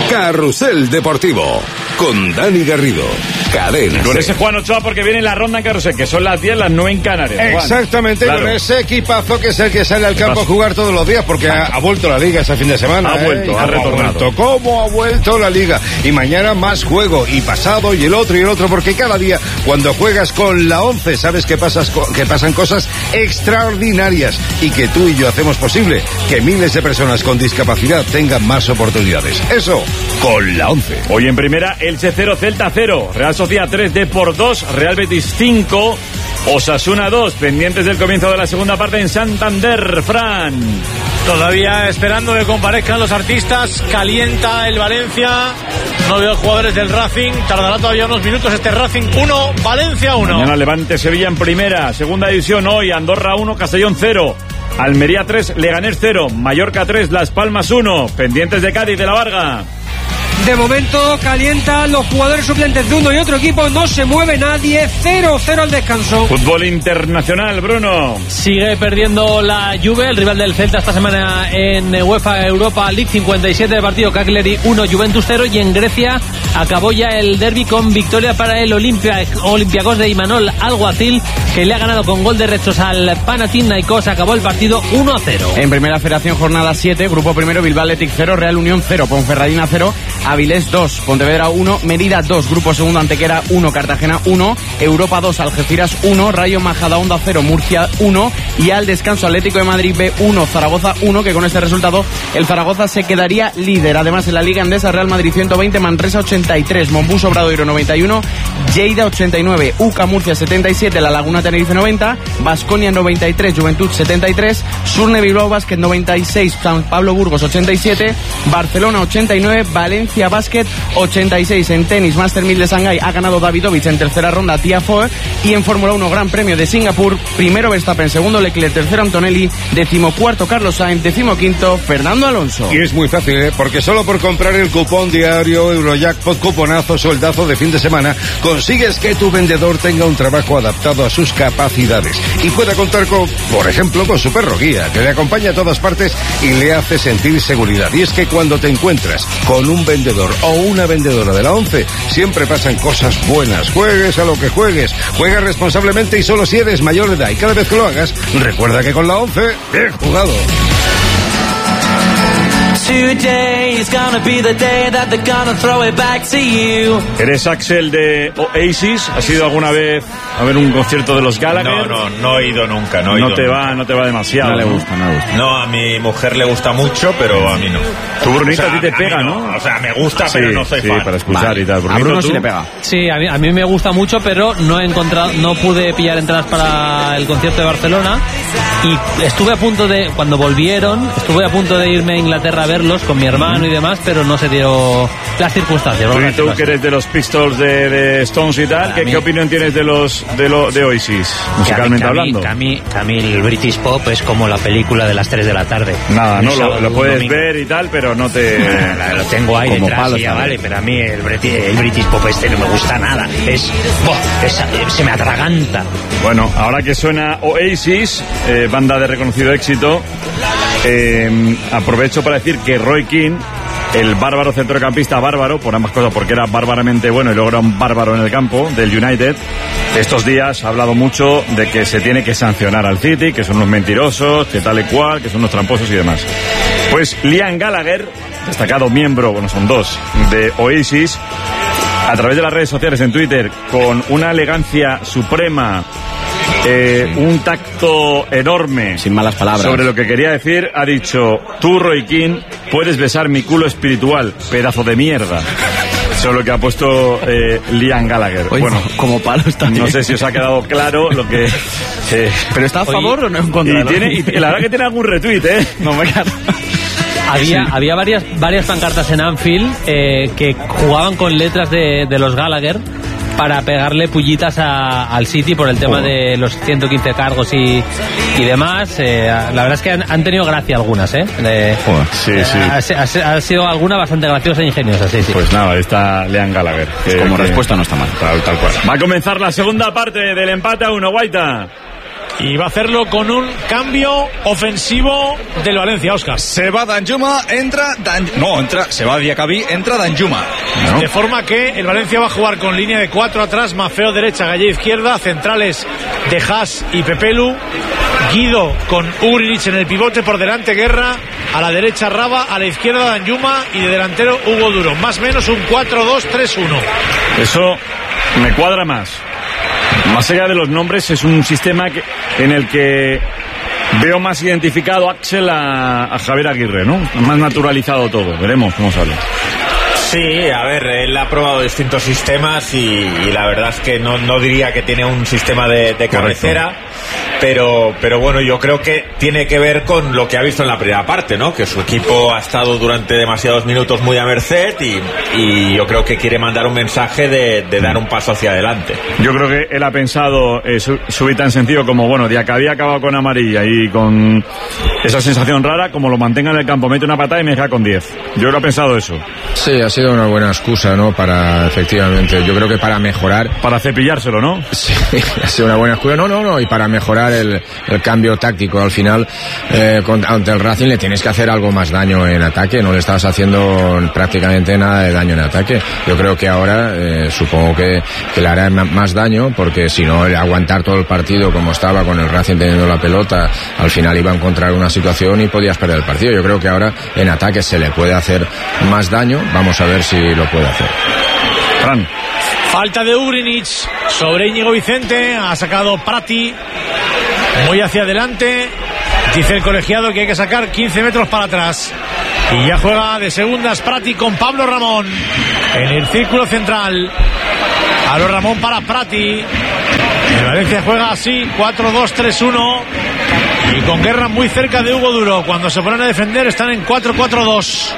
Carrusel Deportivo, con Dani Garrido. Cadena. Con ese Juan Ochoa, porque viene la ronda en Carrusel, que son las 10, las 9 en Canarias. Exactamente, Juan. con ese equipazo que es el que sale al campo a jugar todos los días, porque ha vuelto la Liga ese fin de semana. Ha vuelto, ha retornado. ¿Cómo ha vuelto la Liga? Y mañana más juego, y pasado, y el otro, porque cada día, cuando juegas con la 11, sabes que pasan cosas extraordinarias, y que tú y yo hacemos posible que miles de personas con discapacidad tengan más oportunidades. Eso, con la 11. Hoy en primera, Elche 0, Celta 0, Real Sociedad 3, Depor 2, Real Betis 5, Osasuna 2, pendientes del comienzo de la segunda parte en Santander. Fran. Todavía esperando que comparezcan los artistas, calienta el Valencia, no veo jugadores del Racing, tardará todavía unos minutos este Racing 1, Valencia 1. Mañana Levante Sevilla en primera, segunda división hoy, Andorra 1, Castellón 0, Almería 3, Leganés 0, Mallorca 3, Las Palmas 1, pendientes de Cádiz de la Varga. De momento calientan los jugadores suplentes de uno y otro equipo, no se mueve nadie, 0-0 al descanso. Fútbol internacional, Bruno. Sigue perdiendo la Juve, el rival del Celta esta semana en UEFA Europa League, 57 de partido, Cagliari 1, Juventus 0, y en Grecia acabó ya el derbi con victoria para el Olympiacos de Imanol Alguacil, que le ha ganado con gol de rechos al Panathinaikos. Acabó el partido 1-0. En Primera Federación, jornada 7, grupo primero, Bilbao Athletic 0, Real Unión 0, Ponferradina 0, Avilés 2, Pontevedra 1, Mérida 2, grupo segundo, Antequera 1, Cartagena 1, Europa 2, Algeciras 1, Rayo Majadahonda 0, Murcia 1, y al descanso Atlético de Madrid B 1, Zaragoza 1, que con este resultado el Zaragoza se quedaría líder. Además, en la Liga Andesa, Real Madrid 120, Manresa 83, Monbus Obradoiro 91, Lleida 89, UCA Murcia 77, La Laguna Tenerife 90, Baskonia 93, Juventud 73, Surne Bilbao Basket 96, San Pablo Burgos 87, Barcelona 89, Valencia Basket 86. En tenis, Master 1000 de Shanghái ha ganado Davidovich en tercera ronda Tiafoe, y en Fórmula 1 Gran Premio de Singapur, primero Verstappen, segundo Leclerc, tercero Antonelli, decimocuarto Carlos Sainz, decimoquinto Fernando Alonso. Y es muy fácil, porque solo por comprar el cupón diario Eurojackpot, cuponazo, sueldazo de fin de semana, consigues que tu vendedor tenga un trabajo adaptado a sus capacidades y pueda contar con, por ejemplo, con su perro guía, que le acompaña a todas partes y le hace sentir seguridad. Y es que cuando te encuentras con un vendedor o una vendedora de la 11, siempre pasan cosas buenas. Juegues a lo que juegues, juega responsablemente y solo si eres mayor de edad. Y cada vez que lo hagas, recuerda que con la 11, bien jugado. ¿Eres Axel de Oasis? ¿Has ido alguna vez a ver un concierto de los Gallagher? No he ido nunca. No te va demasiado. No le gusta. No, a mi mujer le gusta mucho, pero a mí no. Tu Brunito, o sea, a ti te pega, ¿no? O sea, me gusta, pero no soy fan. para escuchar y tal. A Bruno ¿tú? sí le pega. Sí, a mí me gusta mucho, pero no pude pillar entradas para el concierto de Barcelona, y estuve a punto de, cuando volvieron, irme a Inglaterra a verlos con mi hermano y demás, pero no se dio las circunstancias. Tú que eres de los Pistols de Stones y tal, ¿qué opinión tienes de Oasis, musicalmente hablando? A mí el British Pop es como la película de las 3 de la tarde. Nada, no lo puedes ver y tal, pero no te... Lo tengo ahí como detrás, palos, ya vale, pero a mí el British Pop no me gusta nada. Se me atraganta. Bueno, ahora que suena Oasis, banda de reconocido éxito, aprovecho para decir que Roy Keane, el bárbaro centrocampista bárbaro, por ambas cosas, porque era bárbaramente bueno y luego era un bárbaro en el campo del United, estos días ha hablado mucho de que se tiene que sancionar al City, que son unos mentirosos, que tal y cual, que son unos tramposos y demás. Pues Liam Gallagher, destacado miembro, son dos, de Oasis, a través de las redes sociales, en Twitter, con una elegancia suprema, un tacto enorme, sin malas palabras, sobre lo que quería decir, ha dicho: tú, Roy Keane, puedes besar mi culo espiritual, pedazo de mierda. Eso es lo que ha puesto Liam Gallagher. Oye, bueno, como palo está. No sé si os ha quedado claro lo que... ¿Pero está a favor o no en contra? Y la verdad que tiene algún retweet, No me queda... Había varias pancartas en Anfield que jugaban con letras de los Gallagher para pegarle pullitas al City por el tema de los 115 cargos y demás. La verdad es que han tenido gracia algunas, sí. Ha sido alguna bastante graciosa e ingeniosa, sí. Pues nada, ahí está Liam Gallagher. Como respuesta no está mal. Tal cual. Va a comenzar la segunda parte del empate a 1, Guaita. Y va a hacerlo con un cambio ofensivo del Valencia, Óscar. Se va Danjuma, se va Diacabí, entra Danjuma. De forma que el Valencia va a jugar con línea de 4 atrás, Maffeo derecha, Gallé izquierda, centrales de Haas y Pepelu, Guido con Ugrinic en el pivote, por delante Guerra, a la derecha Raba, a la izquierda Danjuma y de delantero Hugo Duro. Más o menos un 4-2-3-1. Eso me cuadra más. Más allá de los nombres, es un sistema en el que veo más identificado Axel a Javier Aguirre, ¿no? Más naturalizado todo. Veremos cómo sale. Sí, a ver, él ha probado distintos sistemas y la verdad es que no diría que tiene un sistema de cabecera, pero bueno, yo creo que tiene que ver con lo que ha visto en la primera parte, ¿no? Que su equipo ha estado durante demasiados minutos muy a merced y yo creo que quiere mandar un mensaje de dar un paso hacia adelante. Yo creo que él ha pensado subir tan sencillo como, bueno, Diacabí ha acabado con amarilla y con esa sensación rara, como lo mantenga en el campo, mete una patada y me deja con 10. Yo lo he pensado eso. Sí, ha sido una buena excusa, ¿no? Para, efectivamente, yo creo que para mejorar. Para cepillárselo, ¿no? Sí, ha sido una buena excusa. No, y para mejorar el cambio táctico. Al final, ante el Racing le tienes que hacer algo más daño en ataque, no le estabas haciendo prácticamente nada de daño en ataque. Yo creo que ahora, supongo que le hará más daño, porque si no, aguantar todo el partido como estaba con el Racing teniendo la pelota, al final iba a encontrar una situación y podías perder el partido. Yo creo que ahora en ataque se le puede hacer más daño. Vamos a ver si lo puede hacer. Fran. Falta de Ugrinic sobre Íñigo Vicente, ha sacado Prati muy hacia adelante, dice el colegiado que hay que sacar 15 metros para atrás y ya juega de segundas Prati con Pablo Ramón en el círculo central. Pablo Ramón para Prati. El Valencia juega así 4-2-3-1 y con Guerra muy cerca de Hugo Duro. Cuando se ponen a defender están en 4-4-2.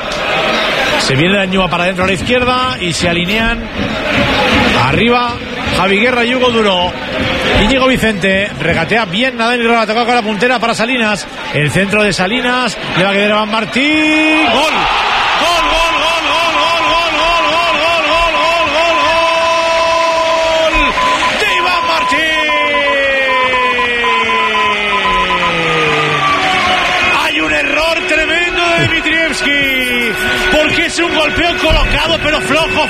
Se viene Danjuma para adentro a la izquierda y se alinean arriba Javi Guerra y Hugo Duro. Íñigo Vicente regatea bien, nada y la toca con la puntera para Salinas. El centro de Salinas, le va a quedar a Iván Martín. ¡Gol! ¡Gol, gol, gol, gol, gol, gol, gol, gol, gol, gol, gol, gol! ¡De Iván Martín! Hay un error tremendo de Dimitrievski, porque es un golpeo colocado, pero flojo.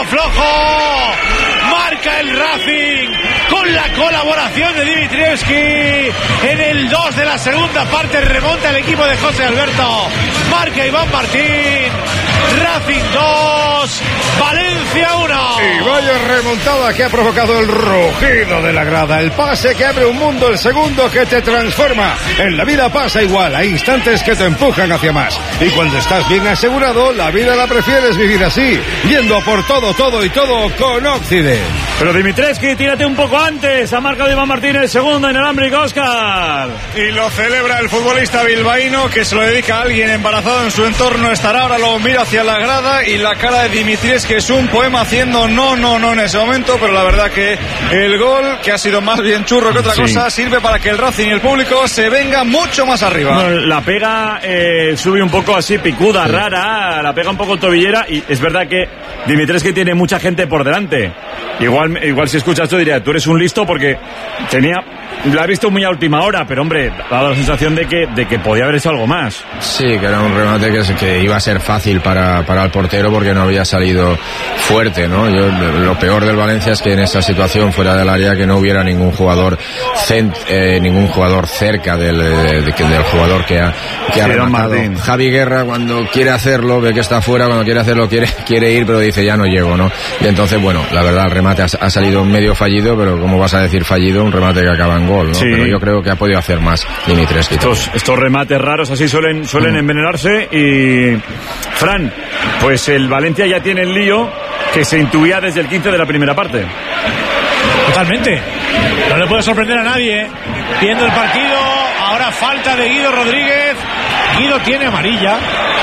Marca el Racing con la colaboración de Dimitrievski. En el 2 de la segunda parte remonta el equipo de José Alberto. Marca Iván Martín. Racing 2, Valencia 1. Y vaya remontada que ha provocado el rugido de la grada. El pase que abre un mundo, el segundo que te transforma. En la vida pasa igual, hay instantes que te empujan hacia más. Y cuando estás bien asegurado, la vida la prefieres vivir así, yendo por todo y todo con Occident. Pero Dimitrievski, tírate un poco antes. Ha marcado Iván Martín el segundo en alámbrico, Óscar. Y lo celebra el futbolista bilbaíno, que se lo dedica a alguien embarazado en su entorno. Estará ahora, lo mira hacia la grada y la cara de Dimitrievski es un poema haciendo no en ese momento, pero la verdad que el gol, que ha sido más bien churro que otra cosa, sirve para que el Racing y el público se venga mucho más arriba. Bueno, la pega sube un poco así, picuda, rara, la pega un poco tobillera, y es verdad que Dimitrievski tiene mucha gente por delante. Igual si escuchas esto diría, tú eres un listo, porque la he visto muy a última hora, pero hombre, ha dado la sensación de que podía haber hecho algo más. Sí, que era un remate que iba a ser fácil para el portero, porque no había salido fuerte, ¿no? Lo peor del Valencia es que en esa situación fuera del área que no hubiera ningún jugador cerca del jugador que ha rematado. Javi Guerra, cuando quiere hacerlo, ve que está fuera, cuando quiere hacerlo quiere ir, pero dice ya no llego, ¿no? Y entonces, bueno, la verdad el remate ha salido medio fallido, pero ¿cómo vas a decir fallido? Un remate que acaba en gol, ¿no? Sí. Pero yo creo que ha podido hacer más Dimitrievski. Estos remates raros así suelen envenenarse. Y Fran, pues el Valencia ya tiene el lío que se intuía desde el 15 de la primera parte. Totalmente. No le puede sorprender a nadie. Viendo el partido, ahora falta de Guido Rodríguez. Guido tiene amarilla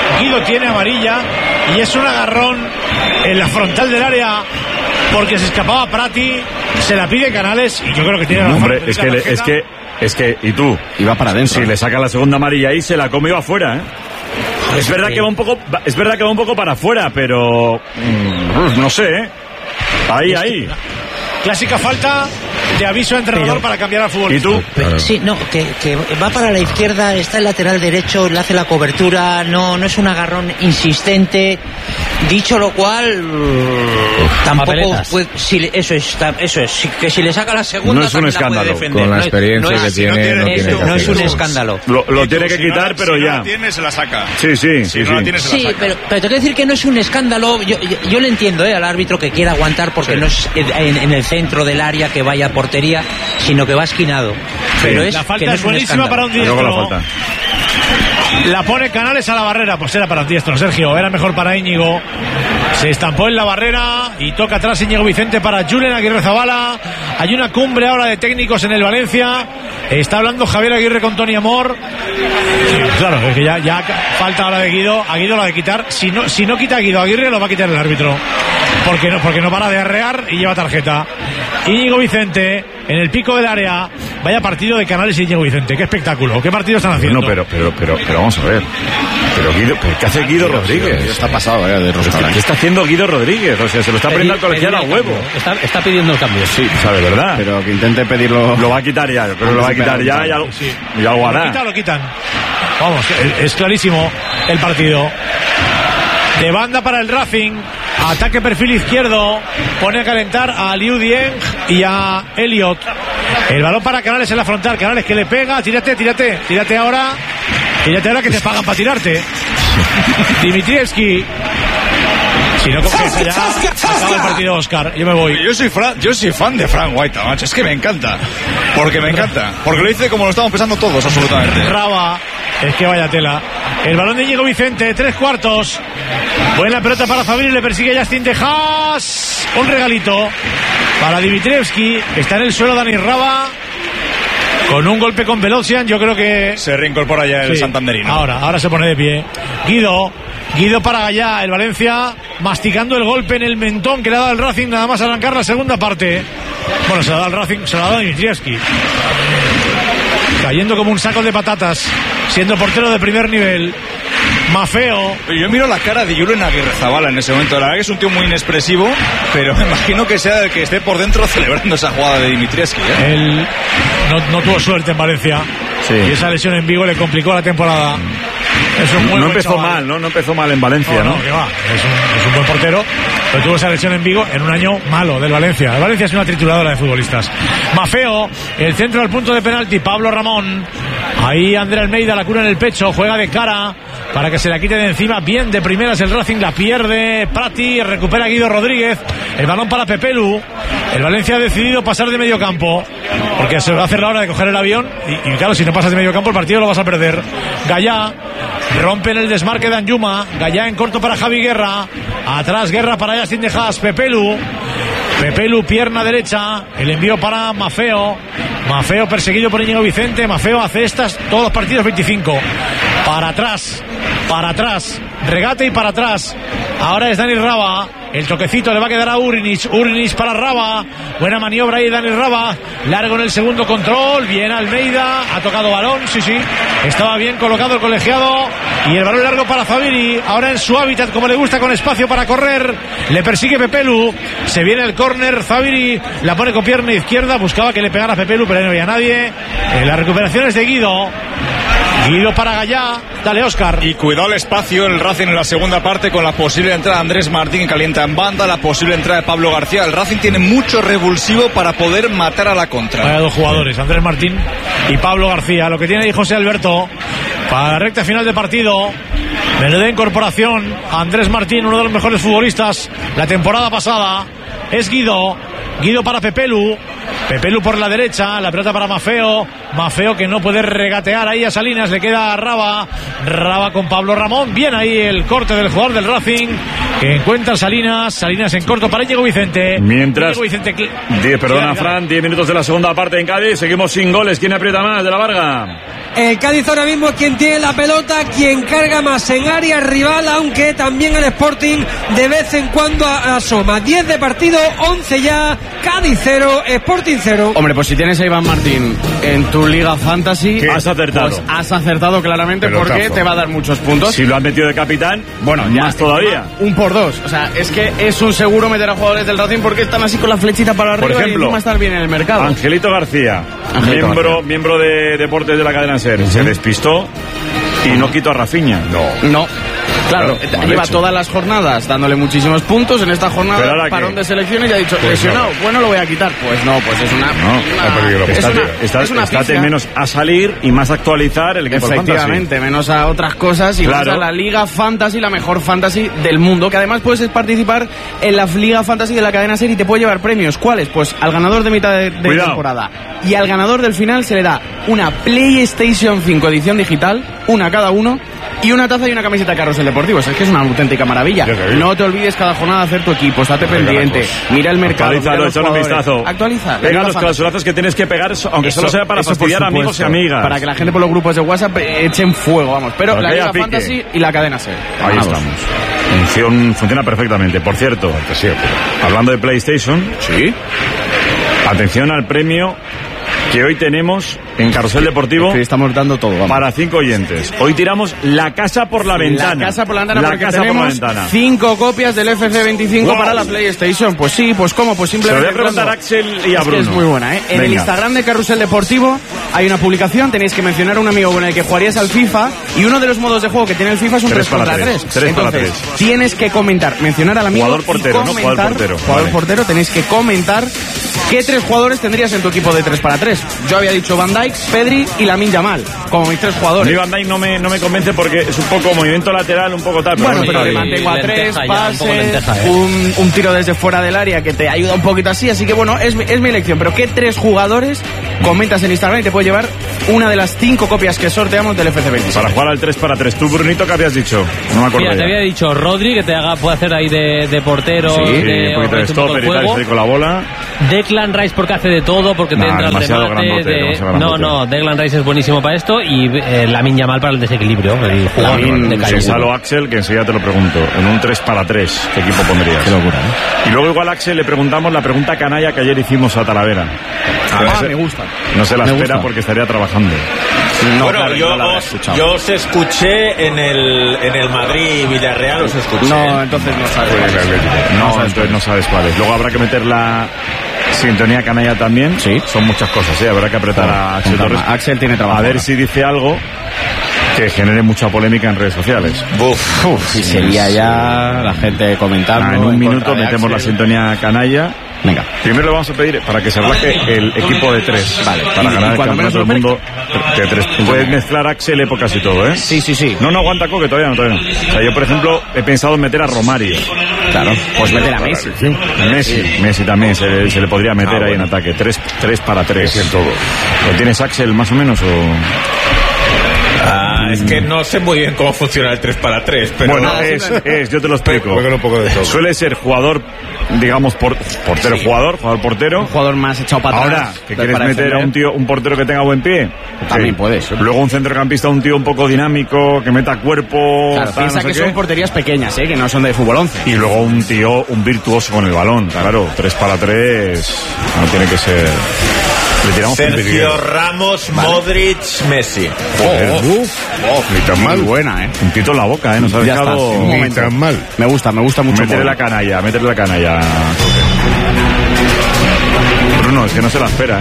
y es un agarrón en la frontal del área, porque se escapaba Prati, se la pide Canales y yo creo que tiene razón. Hombre, es que y tú iba para adentro. Si le saca la segunda amarilla ahí, se la come y va afuera, ¿eh? Es verdad que va un poco para afuera, pero no sé, ¿eh? Ahí. Clásica falta de aviso a entrenador para cambiar al fútbol. ¿Y tú? Sí, no, que va para la izquierda, está el lateral derecho, le hace la cobertura, no es un agarrón insistente. Dicho lo cual, tampoco puede, eso es, que si le saca la segunda no es un escándalo. Con la experiencia que tiene, no es un escándalo. Lo tiene que quitar, pero ya. Si no la tiene, se la saca. Sí. Pero te quiero decir que no es un escándalo. Yo le entiendo al árbitro que quiera aguantar porque no es en el centro del área que vaya a portería, sino que va esquinado. Pero la falta no es buenísima para un diestro. La falta. La pone Canales a la barrera, pues era para un diestro, Sergio, era mejor para Íñigo. Se estampó en la barrera y toca atrás Íñigo Vicente para Julen Aguirrezabala. Hay una cumbre ahora de técnicos en el Valencia. Está hablando Javier Aguirre con Tony Amor. Claro, es que ya falta ahora de Guido. A Guido lo ha de quitar. Si no quita a Guido, Aguirre lo va a quitar el árbitro. Porque no para de arrear y lleva tarjeta. Íñigo Vicente en el pico del área. Vaya partido de Canales y Íñigo Vicente. Qué espectáculo. ¿Qué partido están haciendo? No, pero vamos a ver. Pero Guido, ¿qué hace Guido Rodríguez? Está pasado de rosca. ¿Qué está haciendo Guido Rodríguez? O sea, se lo está poniendo al colegial a huevo. Está pidiendo el cambio. Sí, o sea, de verdad. Pero que intente pedirlo. Lo va a quitar ya, yo creo que lo va a quitar ya y algo hará. Lo quitan. Vamos, es clarísimo el partido. De banda para el Racing. Ataque perfil izquierdo. Pone a calentar a Liu Dieng y a Elliot. El balón para Canales en la frontal. Canales que le pega. Tírate ahora. Tírate ahora que te pagan para tirarte. Dimitrievski. Si no confiesa ya, acaba el partido, Oscar. Yo me voy. Yo soy fan de Frank White, macho. Es que me encanta. Porque lo dice como lo estamos pensando todos, absolutamente. Raba. Es que vaya tela. El balón de Íñigo Vicente, 3/4. Buena pelota para Fabri, le persigue Justin de Haas. Un regalito para Dimitrievski. Está en el suelo Dani Raba. Con un golpe con Velocian, yo creo que se reincorpora ya el santanderino. Ahora se pone de pie. Guido para Gallá, el Valencia masticando el golpe en el mentón que le ha dado el Racing nada más arrancar la segunda parte. Bueno, se la ha dado el Racing, se la ha dado Dimitrievski. Cayendo como un saco de patatas, siendo portero de primer nivel. Mafeo. Yo miro la cara de Julen Aguirrezabala en ese momento. La verdad que es un tío muy inexpresivo, pero me imagino que sea el que esté por dentro celebrando esa jugada de Dimitrievski. Él no tuvo suerte en Valencia. Sí. Y esa lesión en Vigo le complicó la temporada. No empezó mal, ¿no? No empezó mal en Valencia, ¿no? Que va. Es un buen portero, pero tuvo esa lesión en Vigo en un año malo del Valencia. El Valencia es una trituradora de futbolistas. Mafeo, el centro al punto de penalti, Pablo Ramón. Ahí André Almeida la cura en el pecho, juega de cara para que se la quite de encima. Bien de primeras el Racing, la pierde Prati, recupera Guido Rodríguez. El balón para Pepelu. El Valencia ha decidido pasar de medio campo porque se va a hacer la hora de coger el avión y claro, si no pasas de medio campo el partido lo vas a perder. Gallá rompe en el desmarque de Anjuma. Gallá en corto para Javi Guerra. Atrás Guerra para Justin de Haas. Pepelu, pierna derecha. El envío para Mafeo. Mafeo perseguido por Íñigo Vicente. Mafeo hace todos los partidos 25. Para atrás. Regate y para atrás. Ahora es Dani Raba. El toquecito le va a quedar a Urinich para Raba. Buena maniobra ahí Dani Raba. Largo en el segundo control. Bien Almeida. Ha tocado balón. Sí. Estaba bien colocado el colegiado. Y el balón largo para Fabiri. Ahora en su hábitat como le gusta, con espacio para correr. Le persigue Pepelu. Se viene el córner. Fabiri la pone con pierna izquierda. Buscaba que le pegara a Pepelu, pero ahí no había nadie. La recuperación es de Guido para Gallá. Dale, Óscar. Y cuidado el espacio el Racing en la segunda parte con la posible entrada de Andrés Martín, que calienta en banda, la posible entrada de Pablo García. El Racing tiene mucho revulsivo para poder matar a la contra. Vaya dos jugadores, Andrés Martín y Pablo García. Lo que tiene ahí José Alberto para la recta final de partido. Menuda incorporación. Andrés Martín, uno de los mejores futbolistas la temporada pasada. Es Guido para Pepelu por la derecha, la pelota para Mafeo que no puede regatear ahí a Salinas, le queda a Raba con Pablo Ramón. Bien ahí el corte del jugador del Racing que encuentra Salinas en corto para Íñigo Vicente. Mientras 10 minutos de la segunda parte en Cádiz, seguimos sin goles. ¿Quién aprieta más de la Varga? El Cádiz ahora mismo es quien tiene la pelota, quien carga más en área rival, aunque también el Sporting de vez en cuando asoma. 10 de partido, 11 ya, Cádiz 0, Sporting Martín 0. Hombre, pues si tienes a Iván Martín en tu Liga Fantasy, has acertado. Pues has acertado claramente porque te va a dar muchos puntos. Si lo has metido de capitán, bueno, más todavía. Un por dos. O sea, es que es un seguro meter a jugadores del Racing porque están así con la flechita para arriba. Por ejemplo, y encima estar bien en el mercado. Angelito García, miembro de Deportes de la cadena SER, se despistó y no quitó a Rafinha. No. Claro, lleva todas las jornadas dándole muchísimos puntos. En esta jornada, parón de selecciones, y ha dicho, lesionado, bueno, lo voy a quitar. Pues no, pues es una estate menos a salir y más a actualizar el equipo. Efectivamente, menos a otras cosas y más a la Liga Fantasy, la mejor Fantasy del mundo, que además puedes participar en la Liga Fantasy de la cadena SER y te puede llevar premios. ¿Cuáles? Pues al ganador de mitad de temporada y al ganador del final se le da una PlayStation 5 edición digital, una cada uno, y una taza y una camiseta de Carrusel Deportivo. Es que es una auténtica maravilla. No te olvides cada jornada hacer tu equipo, estate pendiente, mira el mercado, echa un vistazo. Actualiza. Pega los clausurazos que tienes que pegar, aunque solo sea para fastidiar a amigos y amigas. Para que la gente por los grupos de WhatsApp echen fuego, vamos. Pero la Liga Fantasy y la cadena SER. Ahí estamos. Funciona perfectamente. Por cierto, hablando de PlayStation, atención al premio que hoy tenemos en Carrusel Deportivo. Estamos dando todo, vamos. Para 5 oyentes. Hoy tiramos la casa por la ventana. La casa por la ventana, porque tenemos 5 copias del FC25 para la PlayStation. Pues sí, pues ¿cómo? Pues simplemente... Se lo voy a preguntar a Axel y a Bruno. Es muy buena, ¿eh? En el Instagram de Carrusel Deportivo hay una publicación, tenéis que mencionar a un amigo con el que jugarías al FIFA, y uno de los modos de juego que tiene el FIFA es un 3 contra 3. Entonces, tienes que comentar, mencionar al amigo. Jugador portero, ¿no? Jugador portero, tenéis que comentar qué 3 jugadores tendrías en tu equipo de 3 para 3. Yo había dicho Van Dijk, Pedri y Lamine Yamal, como mis 3 jugadores. Mi Van Dijk no me convence porque es un poco movimiento lateral, un poco tal. Pero le mantengo a 3, pase, un tiro desde fuera del área que te ayuda un poquito así que bueno, es mi elección. Pero ¿qué 3 jugadores comentas en Instagram y te puede llevar una de las 5 copias que sorteamos del FC26? Para jugar al 3 para 3. ¿Tú, Brunito, qué habías dicho? No me acuerdo. Mira, te había dicho Rodri, que puede hacer ahí de portero, un poquito de stopper y tal, salir con la bola. Declan Rice, porque hace de todo, porque te entra el remate. No, Declan Rice es buenísimo para esto, y Lamine Yamal para el desequilibrio, el jugador de calle. Salo Axel, que enseguida te lo pregunto, en un 3 para 3, ¿qué equipo pondrías? Qué locura, ¿eh? Y luego igual a Axel le preguntamos la pregunta canalla que ayer hicimos a Talavera. Me gusta. No se la espera porque estaría trabajando. No, bueno, claro, yo os escuché en el Madrid-Villarreal, os escuché. No, entonces no sabes. Entonces no sabes cuál es. Luego habrá que meter la sintonía canalla también. Sí. Son muchas cosas, habrá que apretar a Axel Torres. Axel tiene trabajo. A ver si dice algo que genere mucha polémica en redes sociales. Si sería ya la gente comentando. En un minuto metemos la sintonía canalla. Venga. Primero le vamos a pedir para que se raje el equipo de 3. Vale. Para ganar el campeonato del mundo de 3. Puedes mezclar Axel épocas y todo, ¿eh? Sí. No, aguanta Coque, todavía no. O sea, yo, por ejemplo, he pensado en meter a Romario. Claro. Pues meter a Messi. Messi también se le podría meter ahí en ataque. 3 para 3 en todo. ¿Lo tienes, Axel, más o menos, o...? Es que no sé muy bien cómo funciona el 3 para 3, pero... Bueno, yo te lo explico. Un poco de todo. Suele ser jugador, digamos, jugador portero. Un jugador más echado para atrás. Ahora, que quieres meter a un portero que tenga buen pie, también puedes. Luego un centrocampista, un tío un poco dinámico, que meta cuerpo... Claro, piensa que son porterías pequeñas, que no son de fútbol 11. Y luego un virtuoso con el balón. Claro, 3 para 3 no tiene que ser... Sergio Ramos, vale. Modric, Messi. Ni tan mal. Muy buena, Un pito en la boca, no sabes ni tan mal. Me gusta mucho. Métele la canalla. Bruno, es que no se la espera,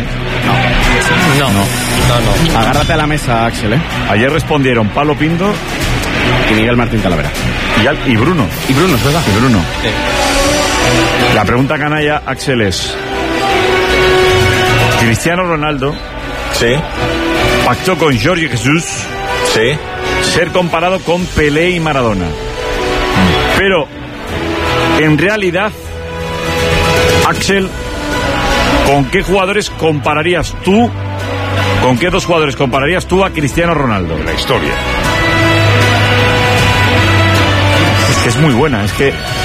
No. Agárrate a la mesa, Axel, Ayer respondieron Pablo Pinto y Miguel Martín Talavera. Y Bruno. Y Bruno, es verdad. Sí. La pregunta canalla, Axel, es... Cristiano Ronaldo pactó con Jorge Jesús ser comparado con Pelé y Maradona. Pero en realidad, Axel, ¿con qué jugadores compararías tú? ¿Con qué 2 jugadores compararías tú a Cristiano Ronaldo? La historia. Es que es muy buena, es que...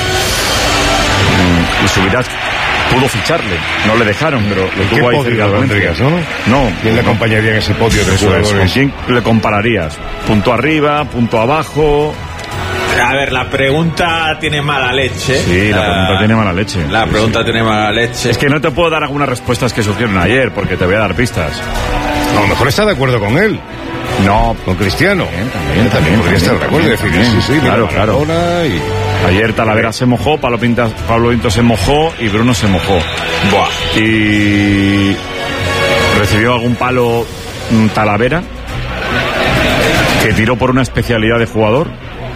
Y subirás... Pudo ficharle, no le dejaron, pero lo tuvo ahí cerca. ¿No? ¿Quién le acompañaría en ese podio de jugadores? ¿Con quién le compararías? ¿Punto arriba, punto abajo? A ver, la pregunta tiene mala leche. Sí, la pregunta tiene mala leche. La pregunta tiene mala leche. Es que no te puedo dar algunas respuestas que surgieron ayer, porque te voy a dar pistas. A lo mejor está de acuerdo con él. No, con Cristiano. También podría estar de acuerdo y decir, sí, claro. Y... Ayer Talavera se mojó, Pablo Pinto se mojó y Bruno se mojó. Buah. Y recibió algún palo Talavera, que tiró por una especialidad de jugador.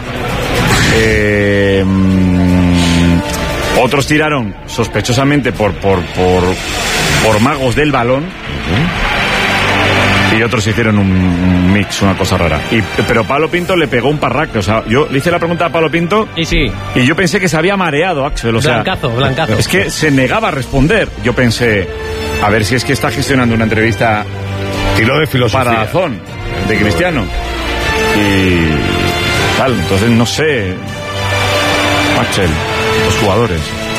Otros tiraron sospechosamente por magos del balón. Y otros hicieron un mix, una cosa rara. Pero Pablo Pinto le pegó un parraque. O sea, yo le hice la pregunta a Pablo Pinto. Y yo pensé que se había mareado, Axel. O sea, blancazo. Es que se negaba a responder. Yo pensé, a ver si es que está gestionando una entrevista. Tiro de filosofía. Para Dazón, de Cristiano. Y tal, entonces no sé. Axel, los jugadores.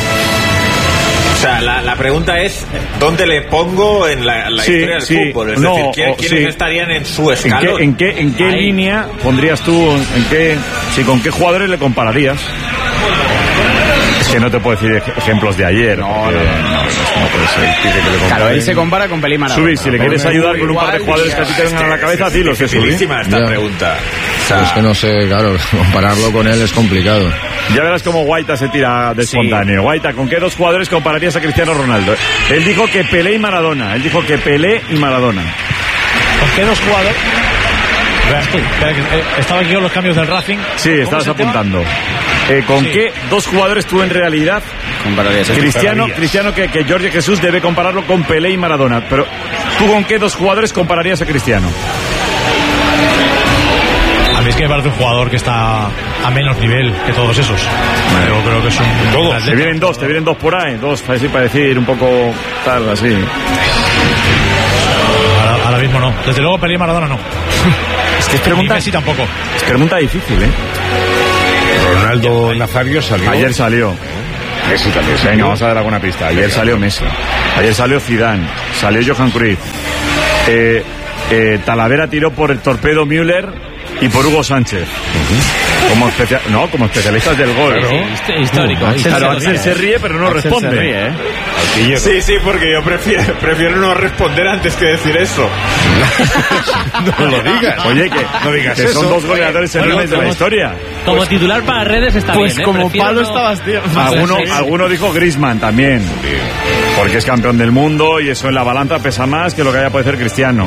O sea, la pregunta es, ¿dónde le pongo en la historia del fútbol? Es decir, ¿quiénes estarían en su escalón? ¿En qué línea pondrías tú, con qué jugadores le compararías? Es que no te puedo decir ejemplos de ayer. No puede ser. Claro, él se compara con Pelé y Maradona. Subí, si le quieres ayudar con un par de jugadores que a ti te vengan a la cabeza, dilo. Es dificilísima esta pregunta. O sea, es que no sé, claro, compararlo con él es complicado. Ya verás cómo Guaita se tira de espontáneo. Guaita, ¿con qué dos jugadores compararías a Cristiano Ronaldo? Él dijo que Pelé y Maradona. ¿Con qué dos jugadores? Estaba aquí con los cambios del Racing. Sí, estabas apuntando. ¿Con qué dos jugadores tú en realidad compararías? Cristiano que Jorge Jesús debe compararlo con Pelé y Maradona. Pero ¿tú con qué dos jugadores compararías a Cristiano? A mí es que me parece un jugador que está a menos nivel que todos esos. Yo creo que es un... Todos. Te vienen dos por ahí. Dos, así para decir un poco tal, así. Ahora mismo no. Desde luego Pelé y Maradona no. Es que es pregunta... Messi tampoco. Es pregunta difícil, Ronaldo Nazario salió. Ayer salió. Messi también salió. Venga, vamos a dar alguna pista. Ayer salió Messi. Ayer salió Zidane. Salió Johan Cruyff. Talavera tiró por el torpedo Müller y por Hugo Sánchez. Como especialistas del gol. Sí, histórico. Axel se ríe, pero no responde. Se ríe, Sí, porque yo prefiero no responder antes que decir eso. No lo digas. Oye, no digas que son dos goleadores enormes de la historia. Como titular para redes está bien. Pues como Pablo estabas, tío. Alguno dijo Griezmann también. Porque es campeón del mundo y eso en la balanza pesa más que lo que haya podido hacer Cristiano.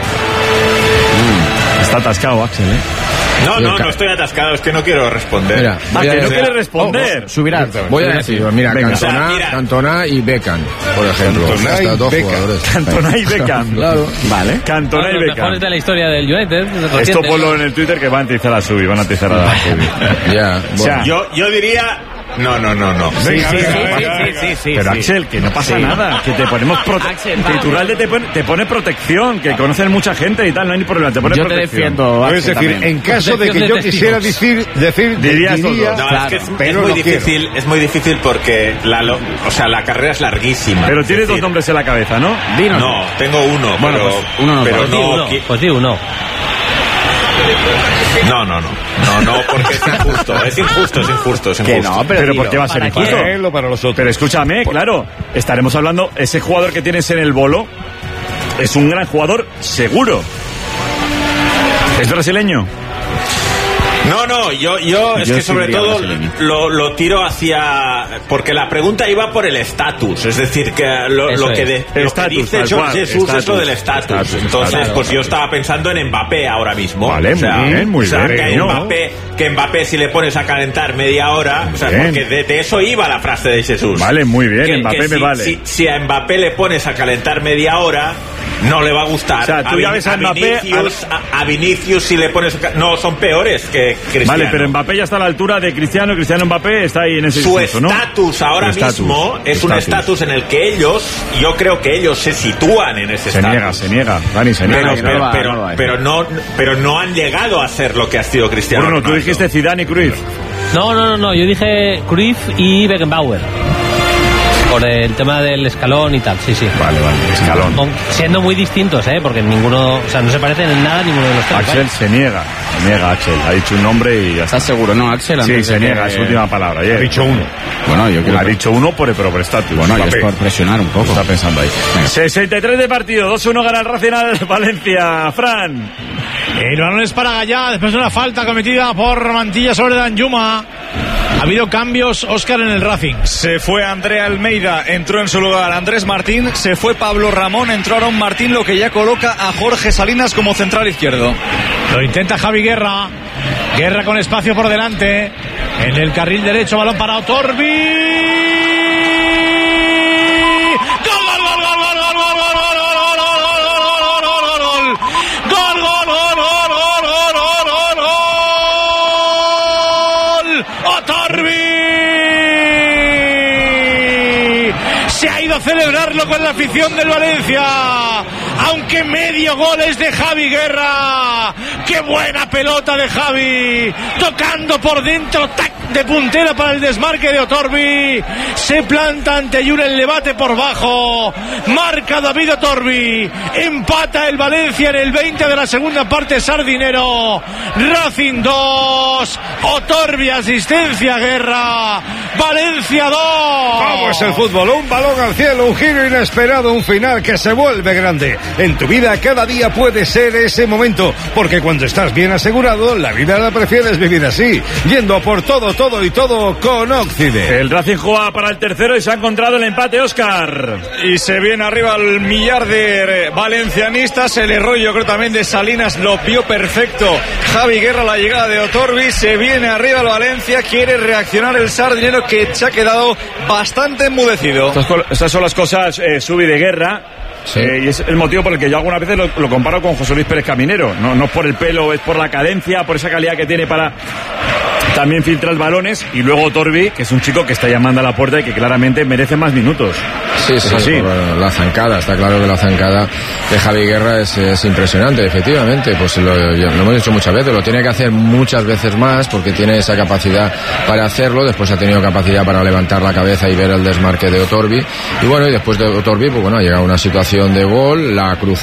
Está atascado, Axel, No estoy atascado, es que no quiero responder. Mira, que no quiere responder. Voy a decir, Cantona y Beckham, por ejemplo. Cantona y Beckham. Claro. Vale. Cantona y Beckham. Los mejores de la historia del United. Esto ponlo en el Twitter que van a atizar a Subi. Ya, bueno. O sea, yo diría... No. Sí. Pero Axel, que no pasa nada, que te ponemos Iturralde te pone protección, que conocen mucha gente y tal, no hay ni problema, te pone protección. Yo te defiendo, es decir, en caso de que yo quisiera decir diría no, es que es muy difícil porque la carrera es larguísima. Pero tienes dos nombres en la cabeza, ¿no? Dinos. No, tengo uno. Bueno, pues uno no. Pero pues di uno. No, porque es injusto. Que no, pero ¿por qué va a ser injusto? Para él o para los otros. Pero escúchame, claro, estaremos hablando, ese jugador que tienes en el bolo es un gran jugador seguro. ¿Es brasileño? No, yo es que sobre todo lo tiro hacia... Porque la pregunta iba por el estatus, es decir, que lo que dice Jorge Jesús es lo del estatus. Entonces, pues yo estaba pensando en Mbappé ahora mismo. Vale, muy bien. Que Mbappé si le pones a calentar media hora, porque de eso iba la frase de Jesús. Vale, muy bien, Mbappé me vale. Si a Mbappé le pones a calentar media hora, no le va a gustar. O sea, tú ya ves a Mbappé... A Vinicius si le pones... No, son peores que Cristiano. Vale, pero Mbappé ya está a la altura de Cristiano Mbappé está ahí en ese discurso, ¿no? Su estatus ahora mismo es un estatus en el que yo creo que ellos se sitúan en ese estatus. Se niega, Dani, se niega. Pero no han llegado a ser lo que ha sido Cristiano Ronaldo. Tú dijiste Zidane y Cruyff. No, yo dije Cruyff y Beckenbauer. Por el tema del escalón y tal, sí. Vale, escalón. Siendo muy distintos, porque ninguno, no se parecen en nada ninguno de los tres. Axel se niega. niega Axel. Ha dicho un nombre y ya está. ¿Estás seguro? No, Axel. Sí, se niega, es su última palabra. Ha dicho uno. Bueno, yo creo ha dicho uno por el prestatus. Bueno, y es por presionar un poco. Está pensando ahí. Venga. 63 de partido, 2-1 gana el Racing al Valencia. Fran. El balón es para Gallá después de una falta cometida por Mantilla sobre Danjuma. Ha habido cambios, Óscar, en el Racing. Se fue Andrea Almeida, entró en su lugar Andrés Martín, se fue Pablo Ramón, entró Aaron Martín, lo que ya coloca a Jorge Salinas como central izquierdo. Lo intenta Javi Guerra. Guerra con espacio por delante. En el carril derecho, balón para Otorbi. Se ha ido a celebrarlo con la afición del Valencia, aunque medio gol es de Javi Guerra. ¡Qué buena pelota de Javi! Tocando por dentro, tac, de puntera para el desmarque de Otorbi. Se planta ante Julen Levate por bajo. Marca David Otorbi. Empata el Valencia en el 20 de la segunda parte. Sardinero. Racing 2. Otorbi, asistencia, Guerra. Valencia 2. ¿Cómo es el fútbol? Un balón al cielo, un giro inesperado, un final que se vuelve grande. En tu vida cada día puede ser ese momento, porque cuando estás bien asegurado, la vida la prefieres vivir así, yendo por todo y todo con Occide. El Racing juega para el tercero y se ha encontrado el empate, Óscar. Y se viene arriba el millar de valencianistas. El error, yo creo, también de Salinas lo vio perfecto Javi Guerra, la llegada de Otorbi. Se viene arriba el Valencia, quiere reaccionar el sardinero, que se ha quedado bastante enmudecido. Estas son las cosas, Subi, de Guerra. Sí. Y es el motivo por el que yo algunas veces lo comparo con José Luis Pérez Caminero. No es por el pelo, es por la cadencia, por esa calidad que tiene para también filtrar balones. Y luego Otorbi, que es un chico que está llamando a la puerta y que claramente merece más minutos. Sí, bueno, la zancada, está claro que la zancada de Javi Guerra es impresionante, efectivamente. Pues lo hemos dicho muchas veces, lo tiene que hacer muchas veces más, porque tiene esa capacidad para hacerlo. Después ha tenido capacidad para levantar la cabeza y ver el desmarque de Otorbi. Y bueno, y después de Otorbi, pues bueno, ha llegado una situación de gol, la ha cruzado